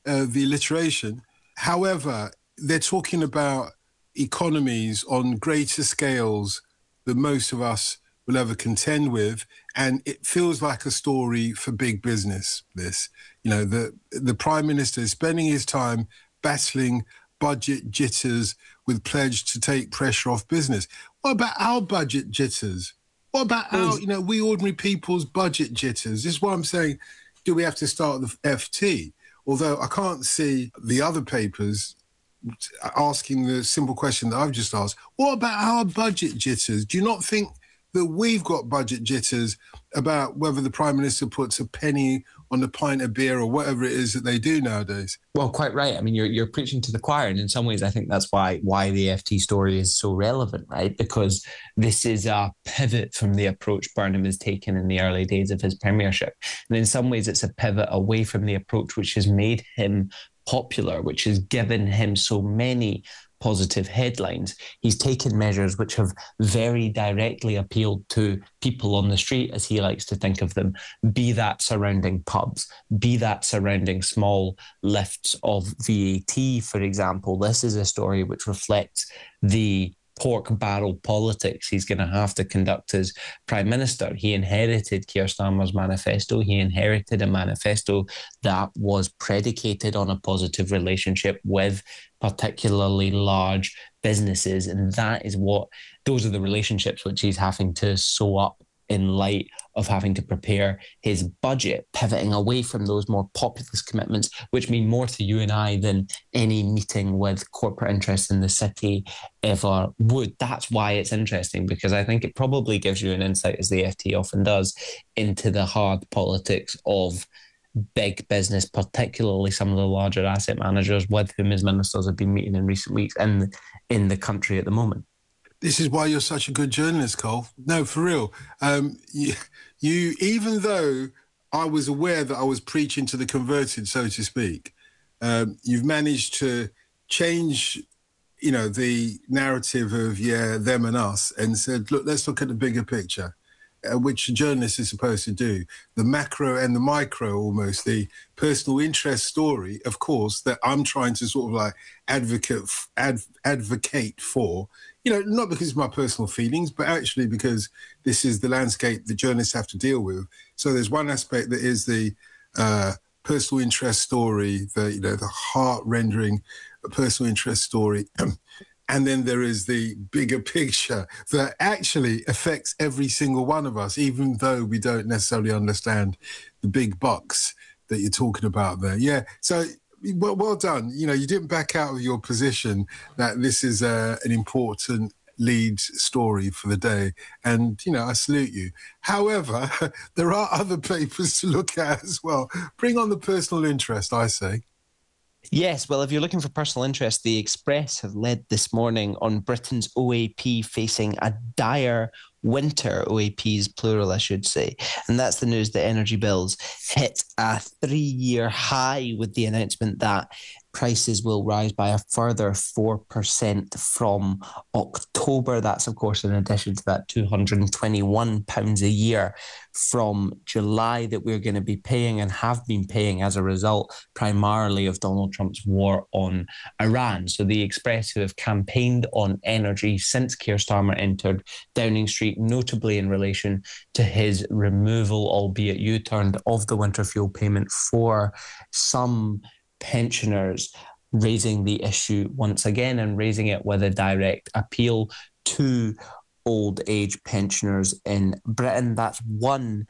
the alliteration. However, they're talking about economies on greater scales than most of us will ever contend with. And it feels like a story for big business, this. The Prime Minister is spending his time battling budget jitters with pledge to take pressure off business. What about our budget jitters? What about we ordinary people's budget jitters? This is what I'm saying. Do we have to start the FT? Although I can't see the other papers asking the simple question that I've just asked. What about our budget jitters? Do you not think that we've got budget jitters about whether the Prime Minister puts a penny on a pint of beer or whatever it is that they do nowadays? Well, quite right. I mean, you're preaching to the choir, and in some ways, I think that's why the FT story is so relevant, right? Because this is a pivot from the approach Burnham has taken in the early days of his premiership, and in some ways, it's a pivot away from the approach which has made him popular, which has given him so many positive headlines. He's taken measures which have very directly appealed to people on the street, as he likes to think of them, be that surrounding pubs, be that surrounding small lifts of VAT, for example. This is a story which reflects the pork barrel politics he's going to have to conduct as Prime Minister. He inherited Keir Starmer's manifesto. He inherited a manifesto that was predicated on a positive relationship with particularly large businesses. And those are the relationships which he's having to sew up in light of having to prepare his budget, pivoting away from those more populist commitments, which mean more to you and I than any meeting with corporate interests in the city ever would. That's why it's interesting, because I think it probably gives you an insight, as the FT often does, into the hard politics of big business, particularly some of the larger asset managers with whom his ministers have been meeting in recent weeks and in the country at the moment. This is why you're such a good journalist, Cole. No, for real. You, even though I was aware that I was preaching to the converted, so to speak, you've managed to change, the narrative of, them and us, and said, look, let's look at the bigger picture, which a journalist is supposed to do. The macro and the micro, almost, the personal interest story, of course, that I'm trying to sort of like advocate for, not because of my personal feelings, but actually because this is the landscape that journalists have to deal with. So there's one aspect that is the personal interest story, the heart-rendering personal interest story. And then there is the bigger picture that actually affects every single one of us, even though we don't necessarily understand the big bucks that you're talking about there. Yeah, so well done. You didn't back out of your position that this is an important lead story for the day. And, I salute you. However, there are other papers to look at as well. Bring on the personal interest, I say. Yes, well, if you're looking for personal interest, the Express have led this morning on Britain's OAP facing a dire winter. OAPs, plural, I should say. And that's the news that energy bills hit a 3-year high with the announcement that prices will rise by a further 4% from October. That's, of course, in addition to that £221 a year from July that we're going to be paying and have been paying as a result primarily of Donald Trump's war on Iran. So the Express, who have campaigned on energy since Keir Starmer entered Downing Street, notably in relation to his removal, albeit U-turned, of the winter fuel payment for some pensioners, raising the issue once again and raising it with a direct appeal to old age pensioners in Britain. That's one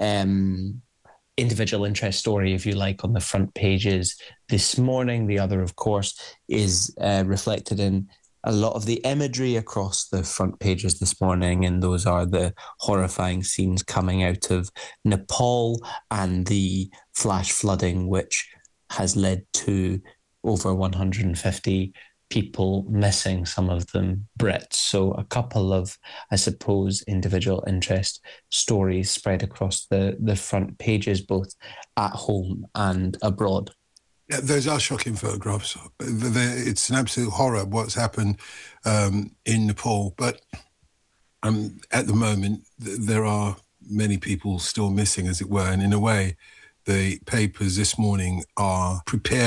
individual interest story, if you like, on the front pages this morning. The other, of course, is reflected in a lot of the imagery across the front pages this morning, and those are the horrifying scenes coming out of Nepal and the flash flooding, which has led to over 150 people missing, some of them Brits. So a couple of, I suppose, individual interest stories spread across the front pages, both at home and abroad. Yeah, those are shocking photographs. It's an absolute horror what's happened in Nepal. But at the moment, there are many people still missing, as it were. And in a way, the papers this morning are prepared